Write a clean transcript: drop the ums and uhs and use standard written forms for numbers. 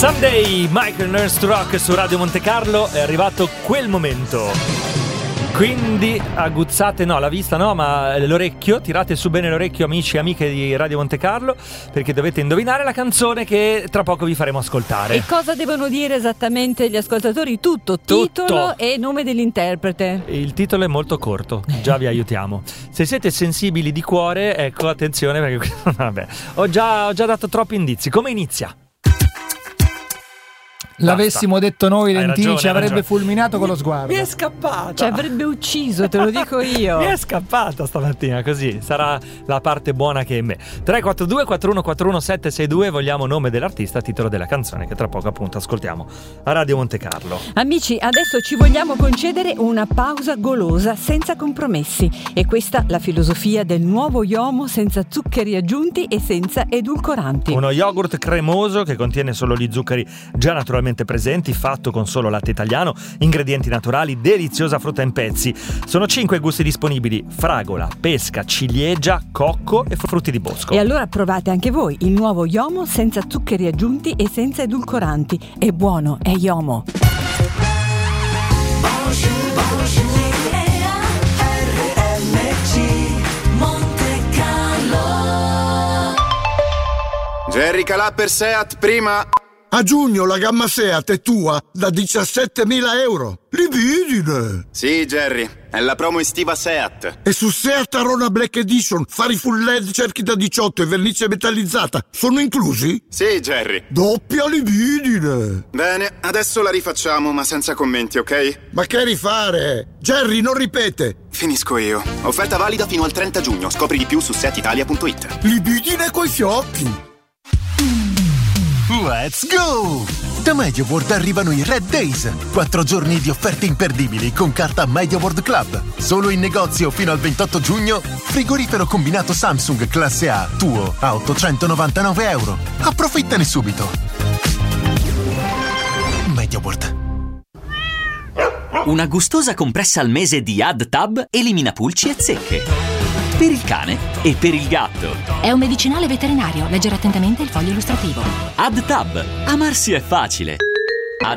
Someday, Michael Learns to Rock su Radio Monte Carlo. È arrivato quel momento. Quindi aguzzate, no, la vista no, ma l'orecchio, tirate su bene l'orecchio, amici e amiche di Radio Monte Carlo, perché dovete indovinare la canzone che tra poco vi faremo ascoltare. E cosa devono dire esattamente gli ascoltatori? Tutto. Titolo e nome dell'interprete. Il titolo è molto corto, già vi aiutiamo. Se siete sensibili di cuore, ecco, attenzione, perché vabbè, ho già dato troppi indizi. Come inizia? L'avessimo detto noi, Lentini ci avrebbe ragione. fulminato con lo sguardo. Mi è scappata. Ci avrebbe ucciso, te lo dico io. Mi è scappata stamattina, così sarà la parte buona che è in me. 342 4141 762, vogliamo nome dell'artista, titolo della canzone che tra poco appunto ascoltiamo a Radio Monte Carlo. Amici, adesso ci vogliamo concedere una pausa golosa senza compromessi. E questa la filosofia del nuovo Yomo, senza zuccheri aggiunti e senza edulcoranti. Uno yogurt cremoso che contiene solo gli zuccheri già naturalmente presenti, fatto con solo latte italiano, ingredienti naturali, deliziosa frutta in pezzi. Sono 5 gusti disponibili: fragola, pesca, ciliegia, cocco e frutti di bosco. E allora provate anche voi il nuovo Yomo senza zuccheri aggiunti e senza edulcoranti. È buono, è Yomo. Jerry Calà per Seat prima. A giugno la gamma Seat è tua da 17.000 euro. Libidine! Sì, Jerry, è la promo estiva Seat. E su Seat Arona Black Edition, fari full LED, cerchi da 18 e vernice metallizzata sono inclusi? Sì, Jerry. Doppia libidine! Bene, adesso la rifacciamo, ma senza commenti, ok? Ma che rifare? Jerry, non ripete! Finisco io. Offerta valida fino al 30 giugno. Scopri di più su setitalia.it. Libidine coi fiocchi! Let's go! Da MediaWorld arrivano i Red Days, 4 giorni di offerte imperdibili con carta MediaWorld Club. Solo in negozio fino al 28 giugno, frigorifero combinato Samsung classe A tuo a 899 euro. Approfittane subito. MediaWorld. Una gustosa compressa al mese di AdTab elimina pulci e zecche. Per il cane e per il gatto. È un medicinale veterinario. Leggere attentamente il foglio illustrativo. AdTab. Amarsi è facile.